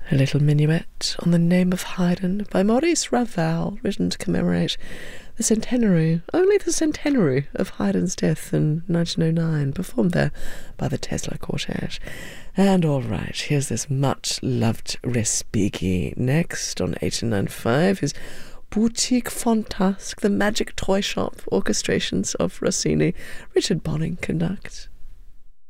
A little minuet on the name of Haydn by Maurice Ravel, written to commemorate the centenary, only the centenary of Haydn's death in 1909, performed there by the Tesla Quartet. And all right, here's this much-loved Respighi. Next, on 1895, is Boutique Fantasque, the Magic Toy Shop orchestrations of Rossini. Richard Bonning conducts.